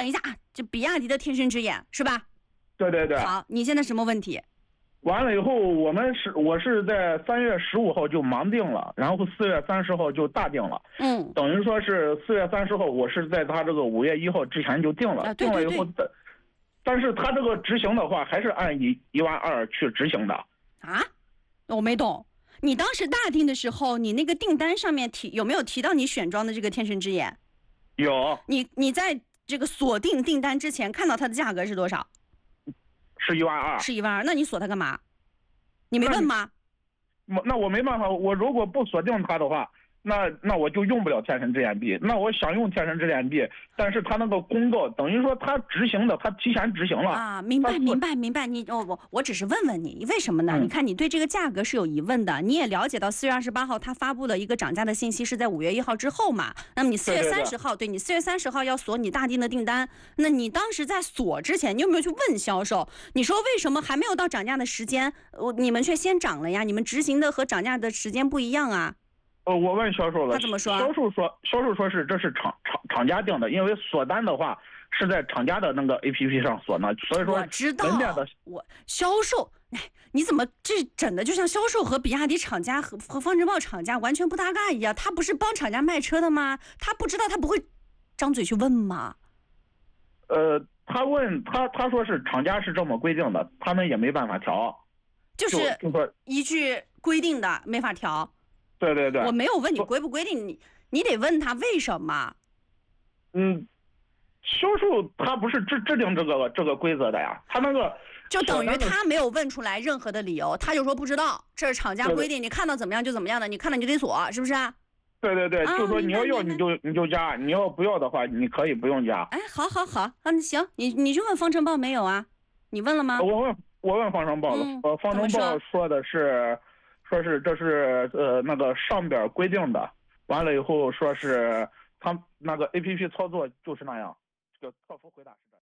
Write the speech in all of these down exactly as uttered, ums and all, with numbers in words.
一下啊，这比亚迪的天生之眼是吧？ 对对对。 好，你现在什么问题？ 完了以后，我们是我是在三月十五号就盲定了，然后四月三十号就大定了。 嗯， 等于说是四月三十号，我是在他这个五月一号之前就定了， 啊、对对对定了以后，但是他这个执行的话，还是按一一万二去执行的。 啊？我没懂。你当时大定的时候，你那个订单上面提有没有提到你选装的这个天生之眼？ 有。 你你在这个锁定订单之前看到它的价格是多少？ 是一万二。 是一万二，那你锁它干嘛？你没问吗？ 那, 那我没办法，我如果不锁定它的话，那那我就用不了天生之眼币。那我想用天生之眼币，但是他那个公告等于说他执行的，他提前执行了啊。明白明白明白。你我我我只是问问你，为什么呢？ 嗯、 你看你对这个价格是有疑问的，你也了解到四月二十八号他发布了一个涨价的信息是在五月一号之后嘛？那么你四月三十号， 对, 对, 对, 对你四月三十号要锁你大定的订单，那你当时在锁之前，你有没有去问销售？你说为什么还没有到涨价的时间，我你们却先涨了呀？你们执行的和涨价的时间不一样啊？ 呃，我问销售了， 他怎么说？ 销售说，销售说是这是厂厂厂家定的，因为锁单的话是在厂家的那个 A P P 上锁呢，所以说我知道。 门店的我销售，哎，你怎么这整的就像销售和比亚迪厂家和和方程豹厂家完全不搭嘎一样？他不是帮厂家卖车的吗？他不知道，他不会张嘴去问吗？ 呃，他问他他说是厂家是这么规定的，他们也没办法调， 就是就说一句规定的没法调。 对对对， 我没有问你规不规定，你你得问他为什么。 嗯，销售他不是制制定这个这个规则的呀，他那个就等于他没有问出来任何的理由，他就说不知道，这是厂家规定，你看到怎么样就怎么样的，你看到你就得锁，是不是？ 对对对， 啊、 就说你要要你就你就加，你要不要的话你可以不用加。 哎，好好好，啊，行，你你去问方程豹没有啊？你问了吗？ 我问我问方程豹了， 嗯、 呃，方程豹说的是。说是这是呃那个上边规定的，完了以后说是他那个 A P P 操作就是那样。这个客服回答是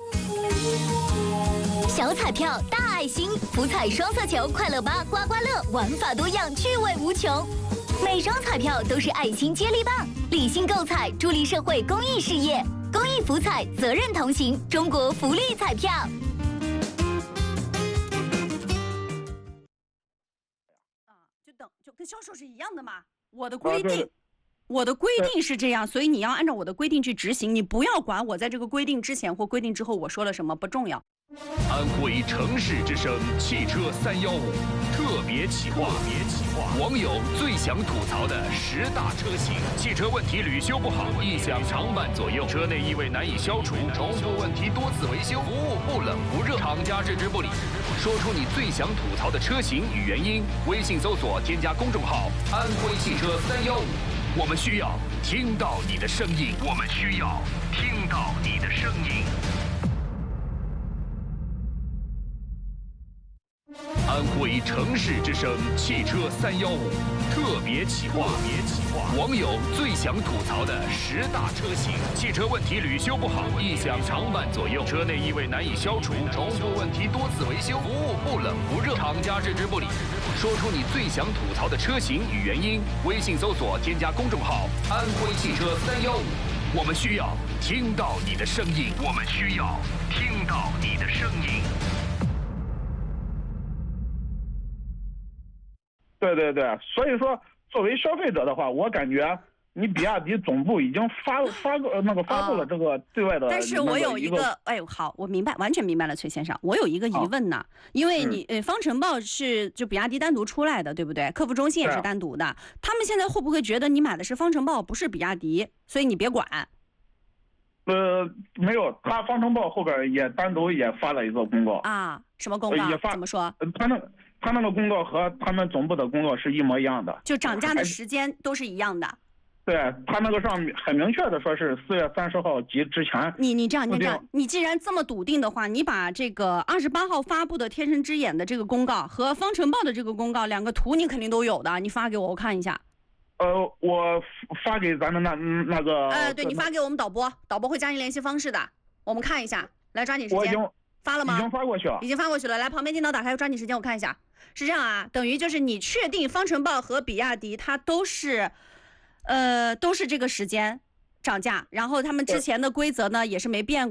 这。小彩票大爱心，福彩双色球，快乐吧刮刮乐，玩法多样，趣味无穷。每张彩票都是爱心接力棒，理性购彩，助力社会公益事业。公益福彩，责任同行，中国福利彩票。 就跟销售是一样的嘛，我的规定，我的规定是这样，所以你要按照我的规定去执行，你不要管我在这个规定之前或规定之后我说了什么，不重要。 安徽城市之声汽车三幺五特别企划，特别企划，网友最想吐槽的十大车型：汽车问题屡修不好，异响常伴左右；车内异味难以消除，重复问题多次维修，服务不冷不热，厂家置之不理。说出你最想吐槽的车型与原因，微信搜索添加公众号“安徽汽车三幺五”，我们需要听到你的声音，我们需要听到你的声音。安徽城市之声汽车三幺五特别企划，特别企划，网友最想吐槽的十大车型：汽车问题屡修不好，异响常伴左右；车内异味难以消除，重复问题多次维修，服务不冷不热，厂家置之不理。说出你最想吐槽的车型与原因，微信搜索添加公众号“安徽汽车三幺五”，我们需要听到你的声音，我们需要听到你的声音。 对对对，所以说作为消费者的话，我感觉你比亚迪总部已经发发个那个发布了这个对外的、 哦，但是我有一个，哎，好，我明白，完全明白了，崔先生，我有一个疑问呢，因为你呃，方程豹是就比亚迪单独出来的，对不对？客服中心也是单独的，他们现在会不会觉得你买的是方程豹，不是比亚迪，所以你别管？ 呃，没有，他方程豹后边也单独也发了一个公告啊，什么公告？ 也发怎么说？ 他那他那个公告和他们总部的公告是一模一样的， 就涨价的时间都是一样的。 对他那个上很明确的说是四月三十号及之前。 你你这样，你这样，你既然这么笃定的话，你把这个二十八号发布的天神之眼的这个公告和方程豹的这个公告两个图，你肯定都有的，你发给我，我看一下。 呃，我发给咱们那那个。 呃，对，你发给我们导播，导播会加你联系方式的，我们看一下，来抓紧时间。 我已经发了吗？ 已经发过去了， 已经发过去了。来，旁边电脑打开，抓紧时间，我看一下。是这样啊，等于就是你确定方程豹和比亚迪它都是，呃，都是这个时间涨价，然后他们之前的规则呢也是没变过。